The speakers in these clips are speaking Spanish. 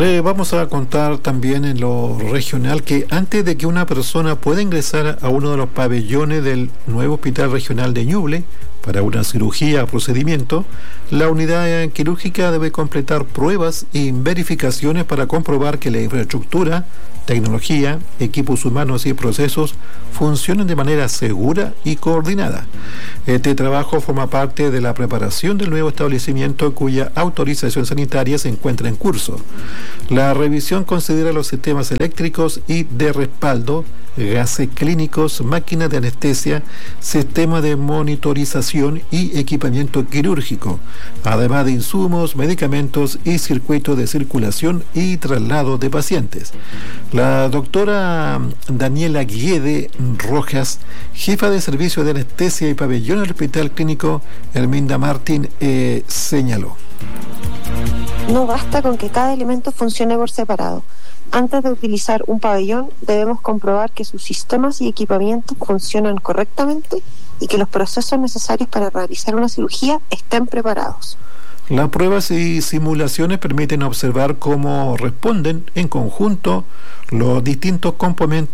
Le vamos a contar también en lo regional que antes de que una persona pueda ingresar a uno de los pabellones del nuevo Hospital Regional de Ñuble para una cirugía o procedimiento, la unidad quirúrgica debe completar pruebas y verificaciones para comprobar que la infraestructura, tecnología, equipos humanos y procesos funcionen de manera segura y coordinada. Este trabajo forma parte de la preparación del nuevo establecimiento cuya autorización sanitaria se encuentra en curso. La revisión considera los sistemas eléctricos y de respaldo, gases clínicos, máquinas de anestesia, sistema de monitorización y equipamiento quirúrgico, además de insumos, medicamentos y circuitos de circulación y traslado de pacientes. La doctora Daniela Guiede Rojas, jefa de servicio de anestesia y pabellón del Hospital Clínico Herminda Martín, señaló. No basta con que cada elemento funcione por separado. Antes de utilizar un pabellón, debemos comprobar que sus sistemas y equipamientos funcionan correctamente y que los procesos necesarios para realizar una cirugía estén preparados. Las pruebas y simulaciones permiten observar cómo responden en conjunto los distintos componentes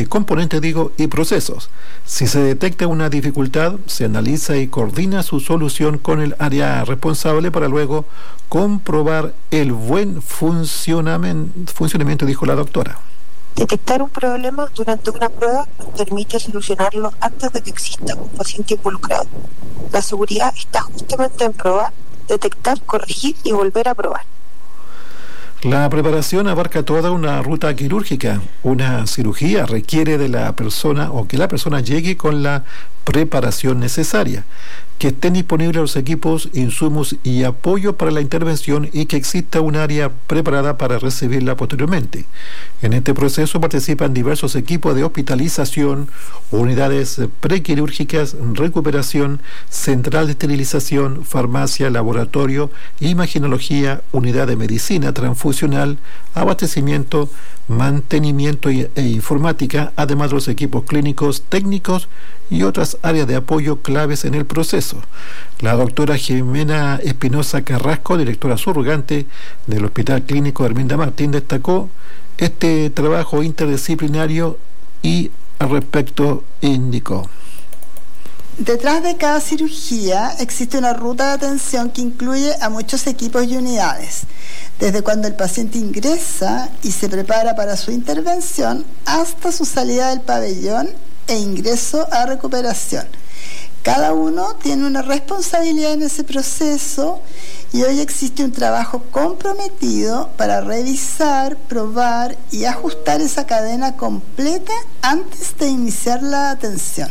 y procesos. Si se detecta una dificultad, se analiza y coordina su solución con el área responsable para luego comprobar el buen funcionamiento, dijo la doctora. Detectar un problema durante una prueba nos permite solucionarlo antes de que exista un paciente involucrado. La seguridad está justamente en probar, detectar, corregir y volver a probar. La preparación abarca toda una ruta quirúrgica. Una cirugía requiere de la persona o que la persona llegue con la preparación necesaria, que estén disponibles los equipos, insumos y apoyo para la intervención y que exista un área preparada para recibirla posteriormente. En este proceso participan diversos equipos de hospitalización, unidades prequirúrgicas, recuperación, central de esterilización, farmacia, laboratorio, imagenología, unidad de medicina transfusional, abastecimiento, mantenimiento e informática, además de los equipos clínicos, técnicos y otras áreas de apoyo claves en el proceso. La doctora Jimena Espinosa Carrasco, directora subrogante del Hospital Clínico Herminda Martín, destacó este trabajo interdisciplinario y al respecto indicó: detrás de cada cirugía existe una ruta de atención que incluye a muchos equipos y unidades, desde cuando el paciente ingresa y se prepara para su intervención hasta su salida del pabellón e ingreso a recuperación. Cada uno tiene una responsabilidad en ese proceso y hoy existe un trabajo comprometido para revisar, probar y ajustar esa cadena completa antes de iniciar la atención.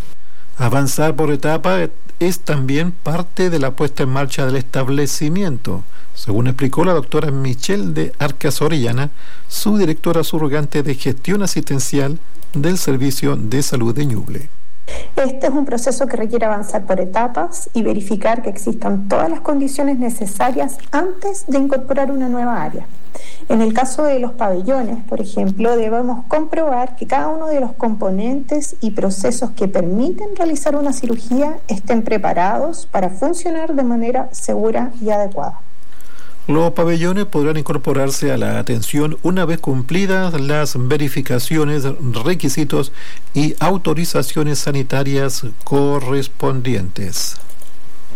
Avanzar por etapas es también parte de la puesta en marcha del establecimiento, según explicó la doctora Michelle de Arcas Orellana, subdirectora subrogante de gestión asistencial del Servicio de Salud de Ñuble. Este es un proceso que requiere avanzar por etapas y verificar que existan todas las condiciones necesarias antes de incorporar una nueva área. En el caso de los pabellones, por ejemplo, debemos comprobar que cada uno de los componentes y procesos que permiten realizar una cirugía estén preparados para funcionar de manera segura y adecuada. Los pabellones podrán incorporarse a la atención una vez cumplidas las verificaciones, requisitos y autorizaciones sanitarias correspondientes.